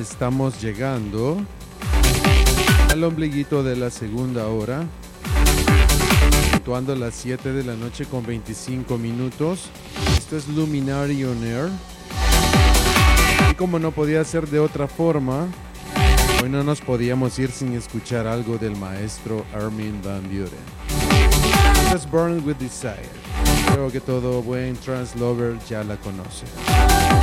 estamos llegando al ombliguito de la segunda hora, puntuando las 7 de la noche con 25 minutos. Esto es Luminary On Air. Y como no podía ser de otra forma, hoy no nos podíamos ir sin escuchar algo del maestro Armin van Buuren. Esto es Burn With Desire. Creo que todo buen trance lover ya la conoce.